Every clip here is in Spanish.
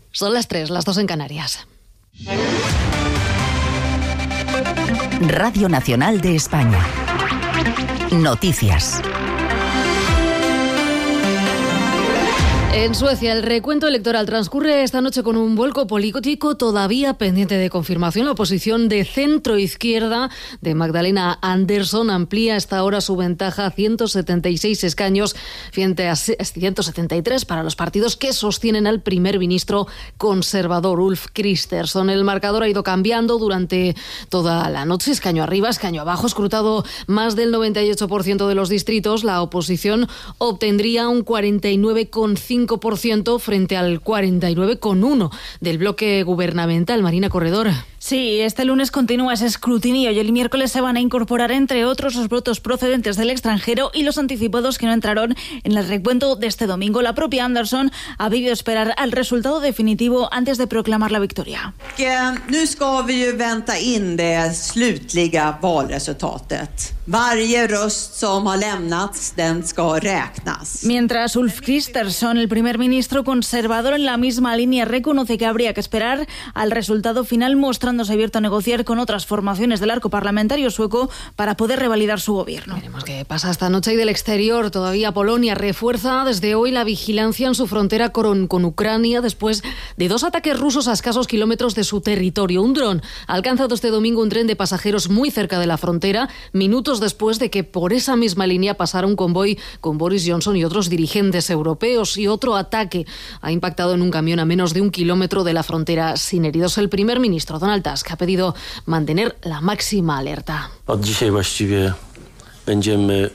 Son las 3, las 2 en Canarias. Radio Nacional de España. Noticias. En Suecia, el recuento electoral transcurre esta noche con un vuelco político todavía pendiente de confirmación. La oposición de centro-izquierda de Magdalena Andersson amplía hasta ahora su ventaja a 176 escaños frente a 173 para los partidos que sostienen al primer ministro conservador Ulf Kristersson. El marcador ha ido cambiando durante toda la noche, escaño arriba, escaño abajo. Escrutado más del 98% de los distritos, la oposición obtendría un 49,5% frente al 49,1% del bloque gubernamental. Marina Corredor. Sí, este lunes continúa ese escrutinio y el miércoles se van a incorporar, entre otros, los votos procedentes del extranjero y los anticipados que no entraron en el recuento de este domingo. La propia Andersson ha debido esperar al resultado definitivo antes de proclamar la victoria. Nu ska vi ju vänta in det slutliga valresultatet. Varje röst som har lämnats, den ska räknas. Mientras Ulf Kristersson, el primer ministro conservador, en la misma línea reconoce que habría que esperar al resultado final, mostrándose abierto a negociar con otras formaciones del arco parlamentario sueco para poder revalidar su gobierno. Veremos qué pasa esta noche. Y del exterior, todavía Polonia refuerza desde hoy la vigilancia en su frontera con Ucrania después de 2 ataques rusos a escasos kilómetros de su territorio. Un dron ha alcanzado este domingo un tren de pasajeros muy cerca de la frontera, minutos después de que por esa misma línea pasara un convoy con Boris Johnson y otros dirigentes europeos. Y otro ataque ha impactado en un camión a menos de 1 kilómetro de la frontera sin heridos. El primer ministro Donald Tusk ha pedido mantener la máxima alerta. Od dzisiaj właściwie będziemy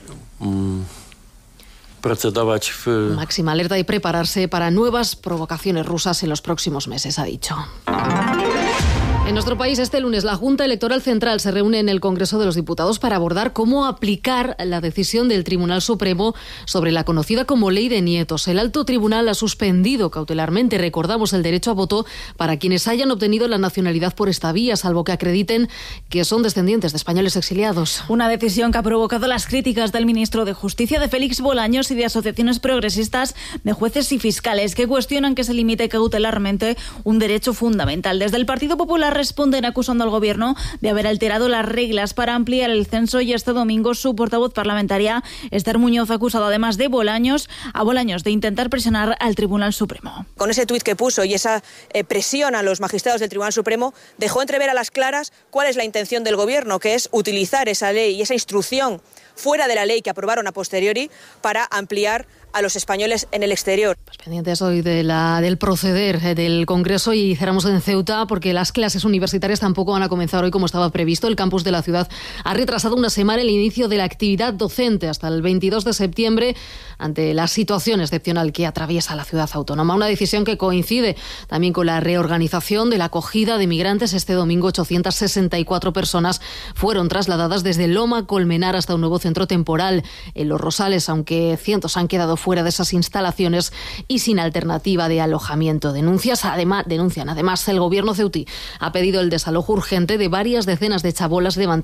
procedować w... Máxima alerta y prepararse para nuevas provocaciones rusas en los próximos meses, ha dicho. En nuestro país, este lunes, la Junta Electoral Central se reúne en el Congreso de los Diputados para abordar cómo aplicar la decisión del Tribunal Supremo sobre la conocida como Ley de Nietos. El alto tribunal ha suspendido cautelarmente, recordamos, el derecho a voto para quienes hayan obtenido la nacionalidad por esta vía, salvo que acrediten que son descendientes de españoles exiliados. Una decisión que ha provocado las críticas del ministro de Justicia, de Félix Bolaños, y de asociaciones progresistas de jueces y fiscales que cuestionan que se limite cautelarmente un derecho fundamental. Desde el Partido Popular responden acusando al Gobierno de haber alterado las reglas para ampliar el censo, y este domingo su portavoz parlamentaria, Esther Muñoz, ha acusado además de Bolaños de intentar presionar al Tribunal Supremo. Con ese tuit que puso y esa presión a los magistrados del Tribunal Supremo, dejó entrever a las claras cuál es la intención del Gobierno, que es utilizar esa ley y esa instrucción fuera de la ley que aprobaron a posteriori para ampliar a los españoles en el exterior. Pues pendientes hoy del proceder del Congreso, y cerramos en Ceuta porque las clases universitarias tampoco van a comenzar hoy como estaba previsto. El campus de la ciudad ha retrasado una semana el inicio de la actividad docente hasta el 22 de septiembre ante la situación excepcional que atraviesa la ciudad autónoma. Una decisión que coincide también con la reorganización de la acogida de migrantes. Este domingo 864 personas fueron trasladadas desde Loma Colmenar hasta un nuevo centro temporal en Los Rosales, aunque cientos han quedado fuera de esas instalaciones y sin alternativa de alojamiento. Denuncian además, el gobierno ceutí ha pedido el desalojo urgente de varias decenas de chabolas levantadas